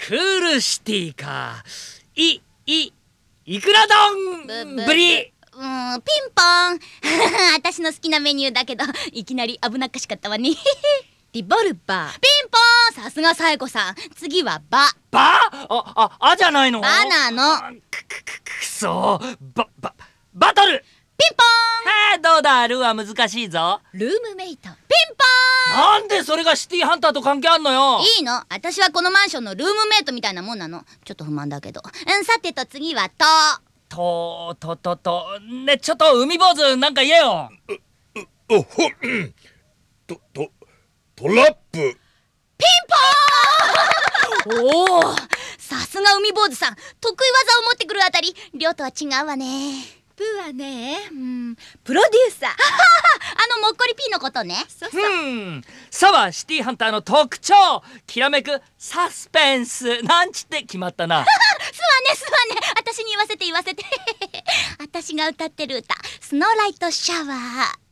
クールシティか。いくら丼ぶり。 ピンポン私の好きなメニューだけど、いきなり危なっかしかったわねリボルバー。 ピンポン、さすがサエコさん。次はバ。 あじゃないの。 バなの。 くそバトル。 ピンポン。 どうだ、ルーは難しいぞ。 ルームメイト。 ピンポン。 なんでそれがシティハンターと関係あんのよ。 いいの、私はこのマンションのルームメイトみたいなもんなの。ちょっと不満だけど。さてと次はね、ちょっと海坊主なんか言えよ。 トラップ。 ピンポーンおお、さすが海坊主さん。得意技を持ってくるあたり、亮とは違うわね。 プーはね、プロデューサー。 もっこりピーのことね。 そうそう。 さはシティハンターの特徴、きらめくサスペンスなんちって決まったな。 すわね、私に言わせて私が歌ってる歌、スノーライトシャワー。